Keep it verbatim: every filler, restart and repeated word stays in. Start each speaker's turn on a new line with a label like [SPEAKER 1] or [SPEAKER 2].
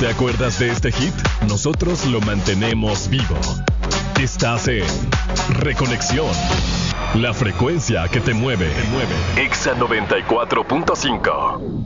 [SPEAKER 1] ¿Te acuerdas de este hit? Nosotros lo mantenemos vivo. Estás en Reconexión. La frecuencia que te mueve. Te mueve. Exa noventa y cuatro punto cinco.